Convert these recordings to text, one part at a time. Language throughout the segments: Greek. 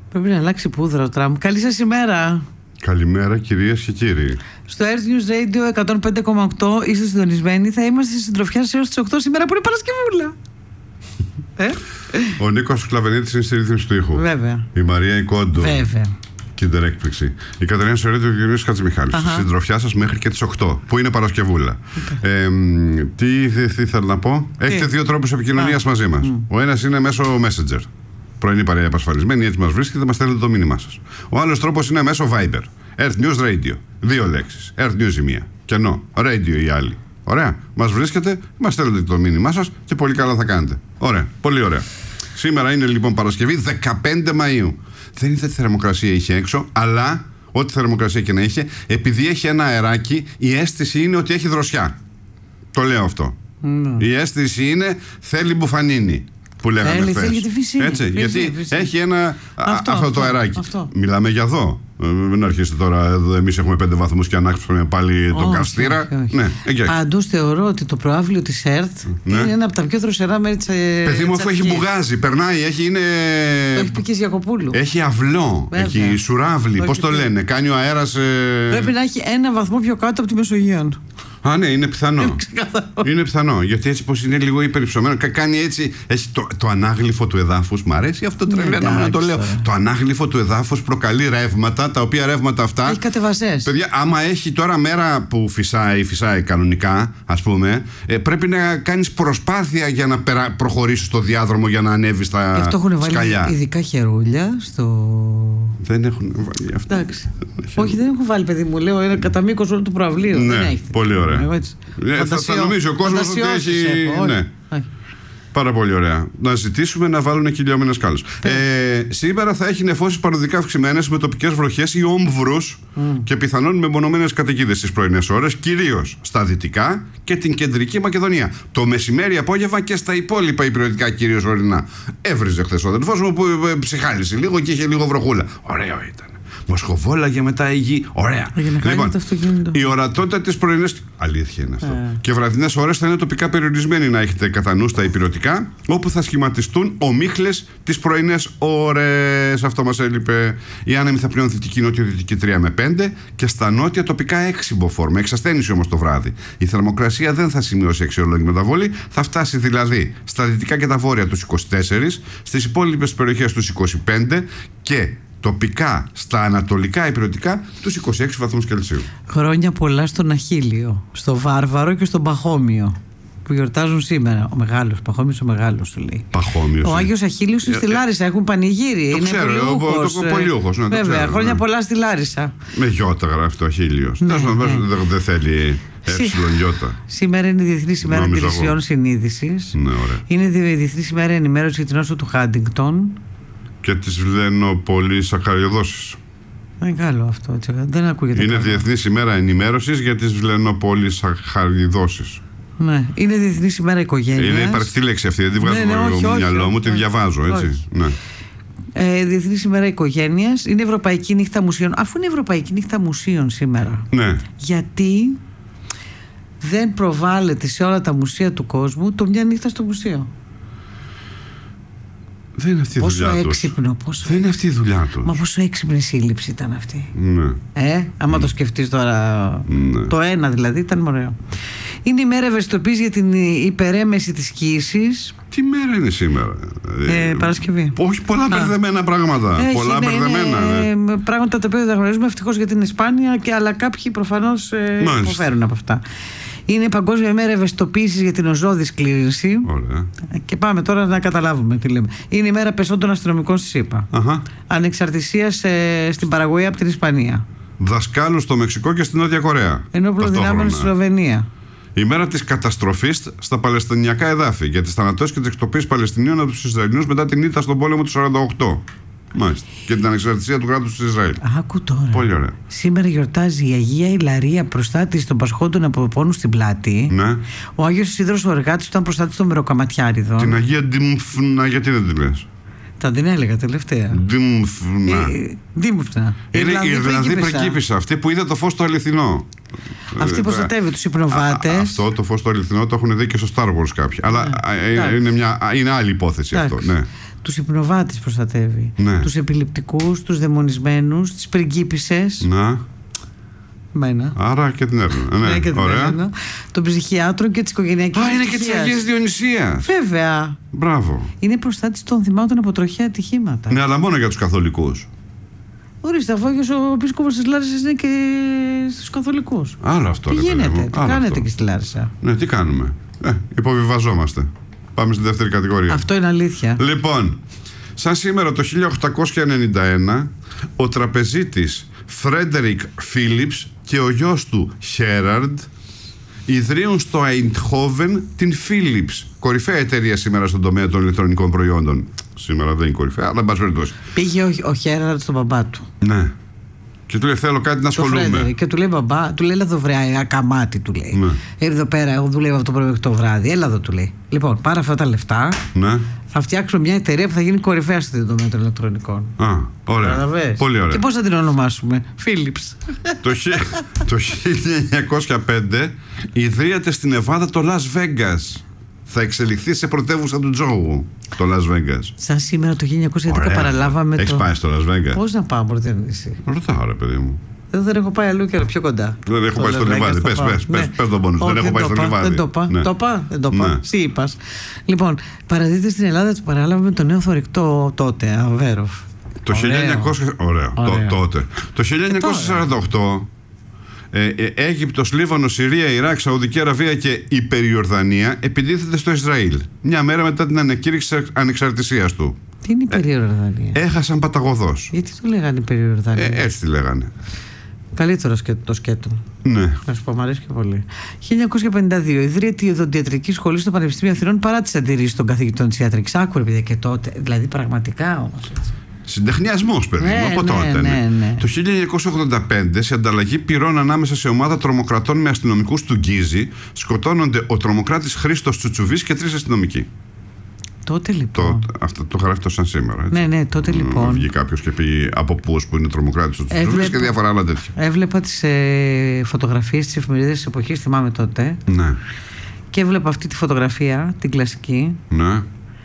Πρέπει να αλλάξει πούδρα ο Τραμπ. Καλή σας ημέρα. Καλημέρα κυρίες και κύριοι. Στο Earth News Radio 105,8 είστε συντονισμένοι. Θα είμαστε στη συντροφιά σας έως τις 8 σήμερα που είναι Παρασκευούλα. Ο Νίκος Κλαβενίτης είναι στη ρύθμιση του ήχου. Βέβαια. Η Μαρία Ικόντο. Βέβαια. Kinder έκπληξη. Η Κατερίνα Σωρέτη και ο Γιώργος Χατζημιχάλης. Στη συντροφιά σας μέχρι και τις 8 που είναι Παρασκευούλα. Τι ήθελα να πω. Έχετε δύο τρόπους επικοινωνίας μαζί μας. Ο ένας είναι μέσω Messenger. Πρωινή παρέα επασφαλισμένη, έτσι μας βρίσκεται, μας στέλνετε το μήνυμά σας. Ο άλλος τρόπος είναι μέσω Viber. Earth News Radio. Δύο λέξεις. Earth News η μία. Κενό. Radio η άλλη. Ωραία. Μας βρίσκετε, μας στέλνετε το μήνυμά σας και πολύ καλά θα κάνετε. Ωραία. Πολύ ωραία. Σήμερα είναι λοιπόν Παρασκευή 15 Μαΐου. Δεν είδα τι θερμοκρασία είχε έξω, αλλά ό,τι θερμοκρασία και να είχε, επειδή έχει ένα αεράκι, η αίσθηση είναι ότι έχει δροσιά. Το λέω αυτό. Η αίσθηση είναι θέλει μπουφανίνη. Που λέγαμε χθες. Έτσι, γιατί έχει ένα αυτό το αεράκι. Μιλάμε για εδώ. Μην αρχίσετε τώρα, εδώ εμείς έχουμε 5 βαθμούς και ανάξουμε πάλι τον καυστήρα. Ναι, πάντως θεωρώ ότι το προαύλιο της ΕΡΤ είναι ένα από τα πιο δροσερά μέρη της. Παιδί μου, αφού έχει μπουγάζει, περνάει, έχει Το έχει πει και Γιακοπούλου. Έχει αυλό, έχει σουράβλι, πώς το λένε, κάνει ο αέρας. Πρέπει να έχει 1 βαθμό πιο κάτω από τη Μεσογείο. Α, ναι, είναι πιθανό. Είναι πιθανό. Γιατί έτσι πως είναι λίγο υπερυψωμένο. Κάνει έτσι. Έχει το ανάγλυφο του εδάφους. Μ' αρέσει αυτό τρελαίνομαι να το λέω. Το ανάγλυφο του εδάφους προκαλεί ρεύματα, τα οποία ρεύματα αυτά. Έχει κατεβασές. Παιδιά, άμα έχει τώρα μέρα που φυσάει κανονικά, ας πούμε, πρέπει να κάνεις προσπάθεια για να προχωρήσεις στο διάδρομο για να ανέβεις στα σκαλιά. Αυτό έχουν βάλει ειδικά χερούλια στο. Δεν έχουν βάλει αυτό. Εντάξει. Όχι, δεν έχουν βάλει, παιδί μου. Λέω, είναι κατά μήκος όλου του προαυλίου. Ναι, πολύ ωραία. Θα νομίζει ο κόσμος ότι έχει. Ναι. Πάρα πολύ ωραία. Να ζητήσουμε να βάλουν κυλιόμενες σκάλες. Σήμερα θα έχει νεφώσεις παροδικά αυξημένες με τοπικές βροχές ή όμβρους και πιθανόν μεμονωμένες καταιγίδες στις πρωινές ώρες, κυρίως στα δυτικά και την κεντρική Μακεδονία. Το μεσημέρι, απόγευμα και στα υπόλοιπα υπηρετικά, κυρίως ορεινά. Έβριζε χθες ο αδελφός μου που ψυχάλισε λίγο και είχε λίγο βροχούλα. Ωραίο ήταν. Μοσχοβόλαγε μετά η γη. Ωραία. Λοιπόν, η ορατότητα της πρωινής. Αλήθεια είναι αυτό. Και βραδινές ώρες θα είναι τοπικά περιορισμένοι να έχετε κατά νου στα υπηρετικά, όπου θα σχηματιστούν ομίχλες τις πρωινές ώρες. Αυτό μας έλειπε. Η άνεμη θα πλέον θετική νότιο-δυτική 3 με 5 και στα νότια τοπικά 6 μποφόρ. Με εξασθένηση όμως το βράδυ. Η θερμοκρασία δεν θα σημειώσει αξιόλογη μεταβολή. Θα φτάσει δηλαδή στα δυτικά και τα βόρεια τους 24, στις υπόλοιπες περιοχές τους 25 και τοπικά στα ανατολικά υπηρετικά τους 26 βαθμούς Κελσίου. Χρόνια πολλά στον Αχίλιο, στο Βάρβαρο και στον Παχώμιο που γιορτάζουν σήμερα. Ο μεγάλος, Παχώμιος ο μεγάλος του λέει. Παχώμιος. Ο Άγιος Αχίλιος είναι στη Λάρισα, έχουν πανηγύρι. Το είναι ξέρω, πολιούχος. Βέβαια, ξέρω, χρόνια πολλά στη Λάρισα. Με γιώτα γράφει το Αχίλιος. Δεν θέλει γιώτα. Σήμερα είναι η Διεθνής ημέρα υπηρεσιών συνείδησης. Ναι, ωραία. Είναι η Διεθνής ημέρα ενημέρωση για την νόσο του Χάντιγκτον. Και τις βλενοπολυσαχαριοδόσεις. Μεγάλο αυτό, έτσι, δεν ακούγεται. Είναι Διεθνής ημέρα ενημέρωσης για τις βλενοπολυσαχαριοδόσεις. Ναι, είναι Διεθνής ημέρα οικογένειας. Είναι υπαρκτή λέξη αυτή, δεν τη βγάζω στο μυαλό μου, τη διαβάζω, έτσι. Ναι. Διεθνής ημέρα οικογένειας. Είναι Ευρωπαϊκή Νύχτα Μουσείων. Αφού είναι Ευρωπαϊκή Νύχτα Μουσείων σήμερα, ναι. Γιατί δεν προβάλλεται σε όλα τα μουσεία του κόσμου το μια νύχτα στο μουσείο? Δεν είναι αυτή η δουλειά του. Δεν είναι αυτή η δουλειά του. Μα πόσο έξυπνη σύλληψη ήταν αυτή. Ναι. Άμα το σκεφτείς τώρα. Ναι. Το ένα δηλαδή ήταν ωραίο. Είναι η μέρα ευαισθητοποίησης για την υπερέμεση της κοίησης. Τι μέρα είναι σήμερα? Παρασκευή. Όχι, πολλά μπερδεμένα πράγματα. Πολλά μπερδεμένα. Πράγματα τα οποία δεν τα γνωρίζουμε ευτυχώς για την Ισπάνια, αλλά κάποιοι προφανώς υποφέρουν από αυτά. Είναι η Παγκόσμια ημέρα ευαισθητοποίησης για την οζώδη σκλήρυνση. Ωραία. Και πάμε τώρα να καταλάβουμε τι λέμε. Είναι η μέρα πεσών των αστυνομικών στη ΣΥΠΑ. Ανεξαρτησίας στην Παραγωγή από την Ισπανία. Δασκάλους στο Μεξικό και στην Νότια Κορέα. Ενόπλων δυνάμεων στη Σλοβενία. Η μέρα της καταστροφής στα Παλαιστινιακά εδάφη για τις θανατώσεις και τις εκτοπίσεις Παλαιστινίων από τους Ισραηλινούς μετά την ήττα στον πόλεμο του 48. Μάλιστα. Και την ανεξαρτησία του κράτους του Ισραήλ. Άκου τώρα. Πολύ ωραία. Σήμερα γιορτάζει η Αγία Ιλαρία, προστάτης των πασχόντων από πόνους στην πλάτη. Ναι. Ο Άγιος Ισίδωρος ο Εργάτης ήταν προστάτης των Μεροκαματιάριδων. Την Αγία Ντιμφνα, γιατί δεν τη λες? Θα την έλεγα τελευταία. Ντίμφνα. Είναι η Ιρλανδή πριγκίπισσα, αυτή που είδε το φως το αληθινό. Αυτή προστατεύει τους υπνοβάτες. Αυτό το φως το αληθινό το έχουν δει και στο Star Wars κάποιοι. Αλλά είναι άλλη υπόθεση αυτό. Ναι. τους υπνοβάτες προστατεύει. Ναι. Τους επιληπτικούς, τους δαιμονισμένους, τις πριγκίπισσες. Να. Μένα. Άρα και την έρευνα. Ναι, και την έρευνα. Τον ψυχιάτρο και της οικογενειακής. Είναι και της Αγίας Διονυσίας. Βέβαια. Μπράβο. Είναι προστάτης των θυμάτων από τροχαία ατυχήματα. Ναι, αλλά μόνο για τους καθολικούς. Ορίστε, αφού ο επίσκοπος της Λάρισσας είναι και στους καθολικούς. Άλλο αυτό. Τι γίνεται, τι κάνετε και στη Λάρισα? Ναι, τι κάνουμε? Υποβιβαζόμαστε. Πάμε στη δεύτερη κατηγορία. Αυτό είναι αλήθεια. Λοιπόν, σαν σήμερα το 1891, ο τραπεζίτης Φρέντερικ Φίλιπς και ο γιος του Χέραρντ ιδρύουν στο Αϊντχόβεν την Philips, κορυφαία εταιρεία σήμερα στον τομέα των ηλεκτρονικών προϊόντων. Σήμερα δεν είναι κορυφαία, αλλά εν πάση περιπτώσει. Πήγε ο Χέραρντ στον μπαμπά του. Ναι. Και του λέει: θέλω κάτι να ασχολούμαι. Και του λέει: μπαμπά, του λέει: έλα εδώ βρέα, ακαμάτι, του λέει. Ναι. Εδώ πέρα, εγώ δουλεύω από το πρωί μέχρι το βράδυ. Έλα εδώ, του λέει. Λοιπόν, πάρε αυτά τα λεφτά. Ναι. Θα φτιάξουμε μια εταιρεία που θα γίνει κορυφαία στην τομέα των ηλεκτρονικών. Α, ωραία. Πολύ ωραία. Και πώς θα την ονομάσουμε? Philips. Το 1905 ιδρύεται στην Νεβάδα το Las Vegas. Θα εξελιχθεί σε πρωτεύουσα του τζόγου το Las Vegas. Σαν σήμερα το 1911 παραλάβαμε. Έχεις πάει στο Las Vegas? Πώς να πάω, μπορείτε να είσαι? Ρωτάω, ρε παιδί μου. Δεν έχω πάει αλλού και πιο κοντά. Δεν έχω πάει στο λιβάδι. Πες τον πόνο. Δεν έχω πάει στο λιβάδι. Δεν το είπα. Το είπα. Εσύ είπας. Λοιπόν, παραδείτε στην Ελλάδα του παράλαβαμε το νέο θωρηκτό τότε, Αβέροφ. Το 1900. Ωραίο. Τότε. Το 1948. Αίγυπτος, Λίβανος, Συρία, Ιράκ, Σαουδική Αραβία και η Περιορδανία επιτίθεται στο Ισραήλ. Μια μέρα μετά την ανακήρυξη ανεξαρτησίας του. Τι είναι η Περιορδανία? Έχασαν παταγωδός. Γιατί το λέγανε η Περιορδανία? Έτσι τη λέγανε. Καλύτερο το σκέτο. Ναι. Να σου πω, μου αρέσει και πολύ. 1952. Ιδρύεται η Οδοντιατρική Σχολή στο Πανεπιστήμιο Αθηνών παρά τις αντιρρήσεις των καθηγητών της ιατρικής. Άκουρε, παιδιά, και τότε. Δηλαδή, πραγματικά όμως. Συντεχνιασμός, παιδί μου, από τότε. Ναι. Το 1985, σε ανταλλαγή πυρών ανάμεσα σε ομάδα τρομοκρατών με αστυνομικούς του Γκίζη, σκοτώνονται ο τρομοκράτης Χρήστος Τσουτσουβής και 3 αστυνομικοί. Τότε λοιπόν. Αυτό το γράφει το σαν σήμερα. Έτσι. Ναι, τότε λοιπόν. Βγει κάποιος και πει από πού που είναι τρομοκράτης ο Τσουτσουβής και διάφορα άλλα τέτοια. Έβλεπα τις φωτογραφίες της εφημερίδας της εποχής, θυμάμαι τότε. Ναι. Και έβλεπα αυτή τη φωτογραφία, την κλασική. Ναι.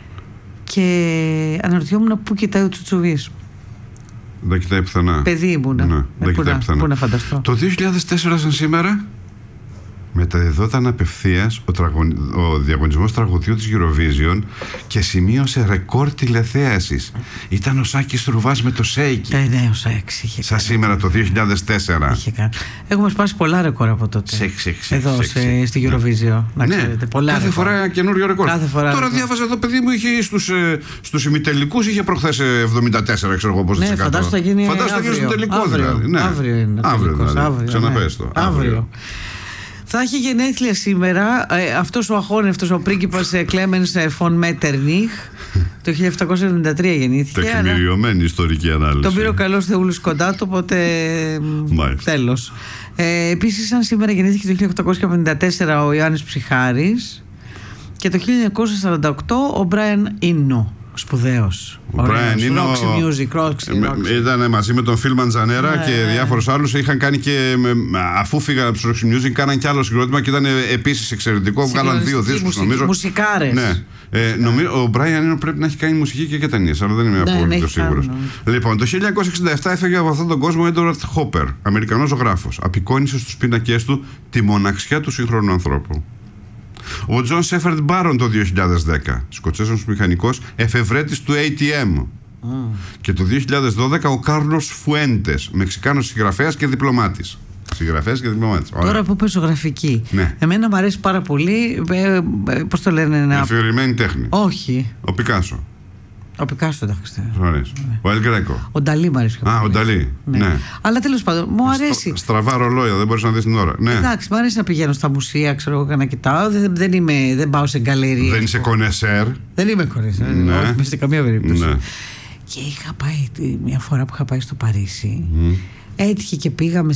Και αναρωτιόμουν πού κοιτάει ο Τσουτσουβής. Δεν κοιτάει πουθενά. Παιδί ήμουνα. Ναι, δεν κοιτάει πουθενά. Πού να φανταστώ. Το 2004 σαν σήμερα μεταδιδόταν απευθείας ο διαγωνισμός τραγουδιού της Eurovision και σημείωσε ρεκόρ τηλεθέασης. Ήταν ο Σάκης Ρουβάς με το Σέικι. Ναι, ο Σάκης είχε σαν σήμερα το 2004. Είχε κάνει. Έχουμε σπάσει πολλά ρεκόρ από τότε. Εδώ στη Eurovision. Να ξέρετε. Πολλά κάθε ρεκόρ. φορά καινούριο ρεκόρ. Τώρα διάβαζα εδώ, παιδί μου, είχε στους ημιτελικούς είχε προχθές 74, ξέρω εγώ πώς. Ναι, φαντάζομαι θα γίνει στο τελικό δηλαδή. Αύριο είναι. Αύριο. Ξαναπες το. Αύριο. Θα έχει γενέθλια σήμερα αυτός ο αχώνευτος, ο πρίγκιπας Κλέμενς φον Μέττερνιχ. Το 1773 γεννήθηκε. Τεκμηριωμένη ιστορική ανάλυση. Τον πήρε ο καλός Θεούλης κοντά του, οπότε τέλος. Επίσης, σαν σήμερα γεννήθηκε το 1854 ο Ιωάννης Ψυχάρης και το 1948 ο Μπράιαν Ίνο. Σπουδαίος. Ο Μπράιαν είναι ήταν μαζί με τον Φιλ Μαντζανέρα και διάφορους άλλους. Είχαν κάνει και αφού φύγανε από τους Roxy Music, κάναν κι άλλο συγκρότημα και ήταν επίσης εξαιρετικό. Βγάλαν 2 δίσκους, νομίζω. Μουσικάρες. Ναι. Ο Μπράιαν πρέπει να έχει κάνει μουσική και ταινίες, αλλά δεν είμαι απόλυτο σίγουρος. Λοιπόν, το 1967 έφυγε από αυτόν τον κόσμο ο Έντουαρτ Χόπερ, Αμερικανός ζωγράφος. Απεικόνισε στους πίνακές του τη μοναξιά του σύγχρονου ανθρώπου. Ο Τζον Σέφερντ Μπάρον το 2010, Σκοτσέζος μηχανικός, εφευρέτης του ATM. Και το 2012 ο Κάρλος Φουέντες, Μεξικάνος συγγραφέας και διπλωμάτης. Τώρα που πες ζωγραφική. Ναι. Εμένα μου αρέσει πάρα πολύ. Πώς το λένε, αφιερωμένη τέχνη. Όχι. Ο Πικάσο. Ο Πικάσο το έχω. Ναι. Ο Ελ Γκρέκο. Ο Νταλί μου αρέσει. Ο Νταλί. Ναι. Αλλά τέλος πάντων, μου αρέσει. Στραβά ρολόια, δεν μπορείς να δεις την ώρα. Ναι. Εντάξει, μου αρέσει να πηγαίνω στα μουσεία, ξέρω εγώ, να κοιτάω. Δεν πάω σε γκαλερί. Δεν είσαι κονεσέρ. Δεν είμαι κονεσέρ. Ναι. Όχι, σε καμία περίπτωση. Ναι. Και είχα πάει μια φορά που είχα πάει στο Παρίσι. Έτυχε και πήγαμε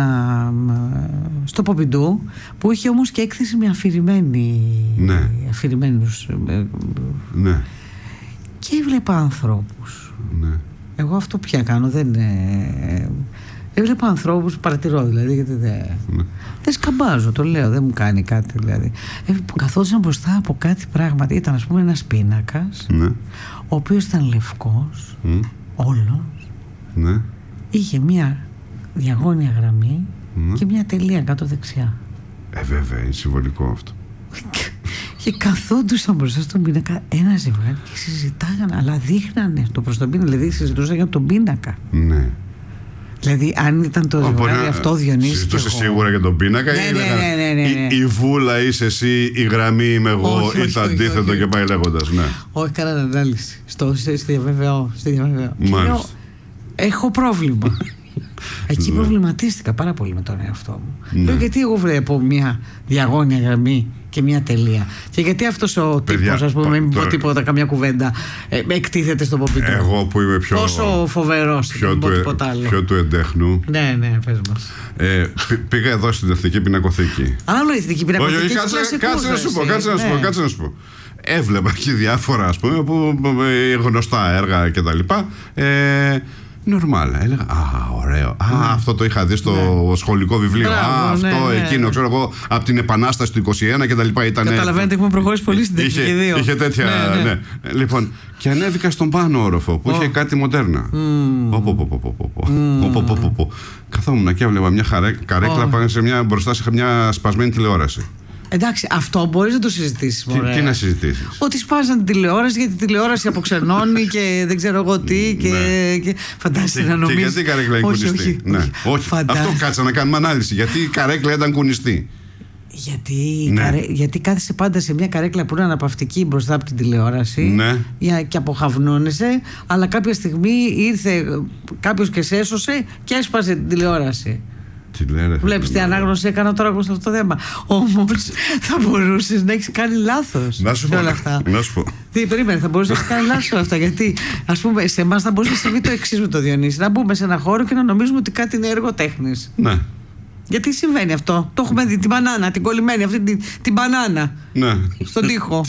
στο Πομπιντού, που είχε όμως και έκθεση με αφηρημένους. Ναι. Και έβλεπα ανθρώπους. Ναι. Εγώ αυτό πια κάνω, δεν Έβλεπα ανθρώπους, παρατηρώ δηλαδή, γιατί δεν σκαμπάζω, το λέω, δεν μου κάνει κάτι δηλαδή. Καθόντουσαν μπροστά από κάτι πράγματα. Ήταν, ας πούμε, ένας πίνακας, ο οποίος ήταν λευκός, όλος. Ναι. Είχε μια διαγώνια γραμμή και μια τελεία κάτω δεξιά. Βέβαια, είναι συμβολικό αυτό. Και καθόντουσαν μπροστά στον πίνακα ένα ζευγάρι και συζητάγανε, αλλά δείχνανε το προς τον πίνακα, δηλαδή συζητούσαν για τον πίνακα. Ναι. Δηλαδή, αν ήταν το ζευγάρι αυτό, Διονύση. Συζητούσε σίγουρα για τον πίνακα, ή η βούλα είσαι εσύ, η γραμμή είμαι εγώ, ή το αντίθετο και πάει λέγοντας. Ναι. Όχι, κάνανε ανάλυση. Στη διαβεβαιώ. Έχω πρόβλημα. Εκεί προβληματίστηκα πάρα πολύ με τον εαυτό μου. Λέω, γιατί εγώ βλέπω μια διαγώνια γραμμή και μια τελεία, και γιατί αυτός ο τύπος, ας πούμε, μην πω τίποτα, καμιά κουβέντα, εκτίθεται στον Ποπίτρο. Εγώ που είμαι πιο. Πόσο φοβερός, δεν πω τίποτα άλλο. Πιο του εντέχνου. Ναι, πες μας. Πήγα εδώ στην Εθνική Πινακοθήκη. Άλλο η Εθνική Πινακοθήκη. Όχι, κάτσε να σου πω. Έβλεπα και διάφορα, ας πούμε, γνωστά έργα κτλ. Νορμάλ. Έλεγα, ωραίο. Αυτό το είχα δει στο σχολικό βιβλίο. Αυτό, εκείνο, ξέρω εγώ, από την Επανάσταση του 21 και τα λοιπά. Καταλαβαίνετε, έχουμε προχωρήσει πολύ στην τεχνική δύο. Είχε τέτοια. Ναι. Λοιπόν, και ανέβηκα στον πάνω όροφο που είχε κάτι μοντέρνα. Καθόμουν και έβλεπα μια καρέκλα μπροστά σε μια σπασμένη τηλεόραση. Εντάξει, αυτό μπορείς να το συζητήσεις. Τι να συζητήσεις? Ότι σπάζαν την τηλεόραση, γιατί η τηλεόραση αποξενώνει και δεν ξέρω εγώ τι. Και φαντάζεσαι να νομίζεις. Και γιατί η καρέκλα είναι κουνιστή? Όχι. Αυτό κάτσα να κάνουμε ανάλυση. Γιατί η καρέκλα ήταν κουνιστή? Γιατί κάθεσαι πάντα σε μια καρέκλα που είναι αναπαυτική μπροστά από την τηλεόραση, και αποχαυνώνεσαι, αλλά κάποια στιγμή ήρθε κάποιος και σε έσωσε και έσπασε την τηλεόραση. Βλέπεις τι ανάγνωση έκανα τώρα εγώ σε αυτό το θέμα. Όμως θα μπορούσες να έχεις κάνει λάθος σε όλα αυτά. Να σου πω. Τι περίμενε, θα μπορούσες να έχεις κάνει λάθος σε όλα αυτά. Γιατί, ας πούμε, σε εμάς θα μπορούσε να συμβεί το εξής με το Διονύση. Να μπούμε σε ένα χώρο και να νομίζουμε ότι κάτι είναι έργο τέχνης. Ναι. Γιατί συμβαίνει αυτό? Το έχουμε δει, την μπανάνα, την κολλημένη, αυτή την μπανάνα. Ναι. Στον τοίχο.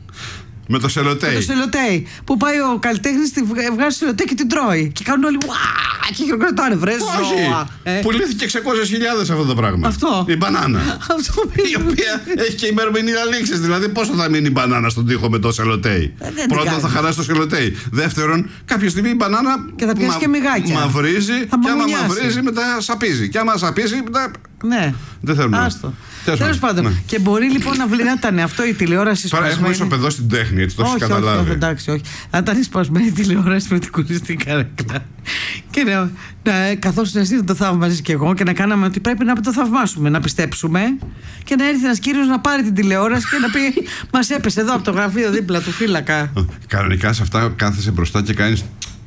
Με το σελοτέι. Που πάει ο καλλιτέχνης, βγάζει σελοτέι και την τρώει. Και κάνουν όλοι και χειροκροτάνε, βρε ζώα. Πουλήθηκε 600.000 αυτό το πράγμα. Αυτό. Η μπανάνα. Η οποία έχει και ημερομηνία λήξης. Δηλαδή, πόσο θα μείνει η μπανάνα στον τοίχο με το σελοτέι? Πρώτον, θα χαράσει το σελοτέι. Δεύτερον, κάποια στιγμή η μπανάνα. Και θα πιάσει και μυγάκια. Μαυρίζει. Και άμα μαυρίζει, μετά σαπίζει. Και άμα σαπίζει, μετά. Ναι. Δεν θέλουμε. Άστο. Τέλος πάντων. Ναι. Και μπορεί λοιπόν να ήταν αυτό η τηλεόραση σπασμένη. Τώρα έχουμε ισοπεδώσει στην τέχνη, έτσι το έχει καταλάβει. Όχι, εντάξει, όχι. Να ήταν σπασμένη τηλεόραση με την κουνιστή καρέκλα. Και καθώς εσύ το θαύμαζες και εγώ, και να κάναμε ότι πρέπει να το θαυμάσουμε, να πιστέψουμε, και να έρθει ένας κύριος να πάρει την τηλεόραση και να πει, μας έπεσε εδώ από το γραφείο δίπλα του φύλακα. Κανονικά σε αυτά κάθεσαι μπροστά και κάνεις.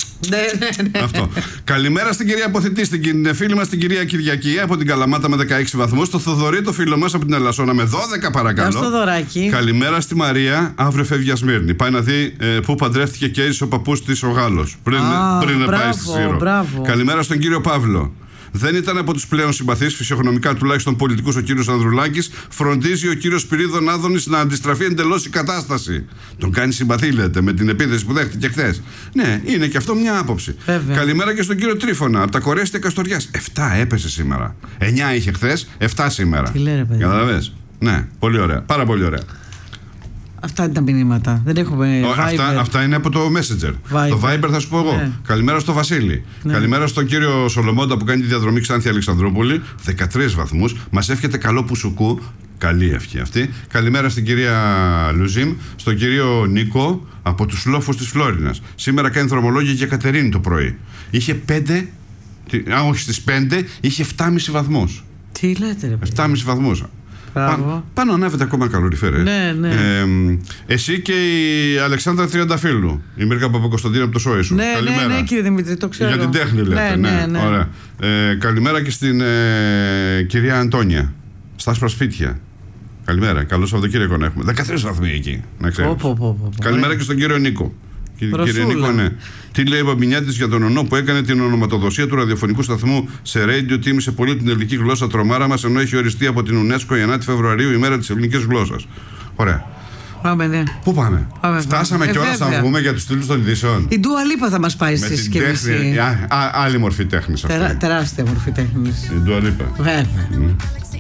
Ναι. Αυτό. Καλημέρα στην κυρία Αποθητή, στην φίλη μας την κυρία Κυριακή από την Καλαμάτα με 16 βαθμούς. Το Θοδωρή, το φίλο μας από την Ελασσόνα με 12, παρακαλώ. Καλημέρα στη Μαρία, αύριο φεύγει για Σμύρνη. Πάει να δει πού παντρεύτηκε και έζησε ο παππούς της ο Γάλλος. Πριν να πάει στη Σύρο. Καλημέρα στον κύριο Παύλο. Δεν ήταν από τους πλέον συμπαθείς, φυσιογνωμικά τουλάχιστον πολιτικούς, ο κύριος Ανδρουλάκης. Φροντίζει ο κύριος Σπυρίδων Άδωνης να αντιστραφεί εντελώς η κατάσταση. Τον κάνει συμπαθή, λέτε, με την επίθεση που δέχτηκε χθες. Ναι, είναι και αυτό μια άποψη. Βέβαια. Καλημέρα και στον κύριο Τρίφωνα, από τα Κορέσια Καστοριάς. 7 έπεσε σήμερα. 9 είχε χθες, 7 σήμερα. Τι λέει, ρε παιδί? Καταλαβες? Ναι, πολύ ωραία. Πάρα πολύ ωραία. Αυτά είναι τα μηνύματα. Δεν έχουμε Viber. Αυτά είναι από το Messenger. Το Viber θα σου πω εγώ. Καλημέρα στο Βασίλη. Καλημέρα στον κύριο Σολομόντα που κάνει τη διαδρομή Ξάνθη Αλεξανδρούπολη. 13 βαθμούς. Μας εύχεται καλό πουσουκού. Καλή ευχή αυτή. Καλημέρα στην κυρία Λουζίμ. Στον κύριο Νίκο από τους λόφους της Φλόρινας. Σήμερα κάνει δρομολόγια για Κατερίνη το πρωί. Είχε 5. Όχι, στις 5 είχε 7,5 βαθμούς. Τι λέτε, ρε παιδί? 7,5 βαθμούς. Πάνω ανάβεται ακόμα καλοριφέρε. Ναι. Εσύ και η Αλεξάνδρα Τριανταφύλλου. Η Μίρκα Παπακοσταντίνου από το σόι σου. Ναι, κύριε Δημήτρη, το ξέρω. Για την τέχνη λέτε. Ναι. Ωραία. Καλημέρα και στην κυρία Αντώνια. Στα σπρασπίτια. Καλημέρα. Καλό Σαββατοκύριακο να έχουμε. 13 βαθμοί εκεί. Να ξέρεις. Καλημέρα και στον κύριο Νίκο. Κύριε Νίκο, ναι. Τι λέει ο Μπαμπινιάτης για τον ονό που έκανε την ονοματοδοσία του ραδιοφωνικού σταθμού σε radio? Τίμησε πολύ την ελληνική γλώσσα, τρομάρα μας, ενώ έχει οριστεί από την UNESCO η 9η Φεβρουαρίου, ημέρα της ελληνικής γλώσσας. Ωραία. Πάμε, ναι. Πού πάμε? Φτάσαμε κιόλας να βγούμε για τους τίτλους των ειδήσεων. Η Dua Lipa θα μας πάει στη συσκευή. Άλλη μορφή τέχνης αυτή. Τεράστια μορφή τέχνης. Η Dua Lipa. Βέβαια.